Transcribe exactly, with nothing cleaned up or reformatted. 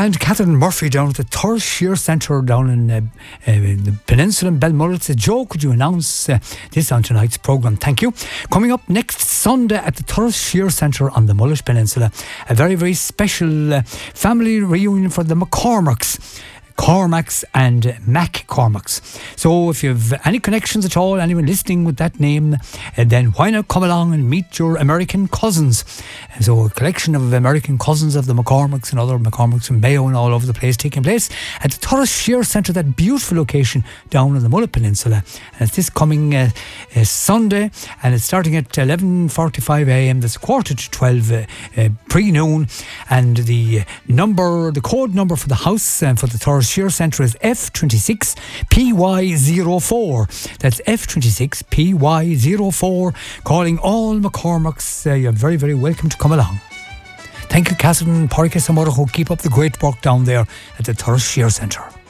And Catherine Murphy down at the Thurles Shear Centre down in, uh, uh, in the peninsula in Belmullet said, Joe, could you announce uh, this on tonight's programme? Thank you. Coming up next Sunday at the Thurles Shear Centre on the Mullet Peninsula, a very, very special uh, family reunion for the McCormacks. Cormacs and Mac Cormacs. So if you have any connections at all, anyone listening with that name, uh, then why not come along and meet your American cousins? And so a collection of American cousins of the McCormacks and other McCormacks from Mayo and all over the place taking place at the Thurles Shear Centre, that beautiful location down on the Mullet Peninsula. And it's this coming uh, uh, Sunday, and it's starting at eleven forty-five a m. That's quarter to twelve uh, uh, pre-noon. And the number, the code number for the house and uh, for the Thurles Shear Centre is F twenty-six P Y zero four. That's F twenty-six P Y zero four. Calling all McCormacks. Uh, you're very, very welcome to come along. Thank you, Catherine Porrick and Samara, who keep up the great work down there at the Thurles Shear Centre.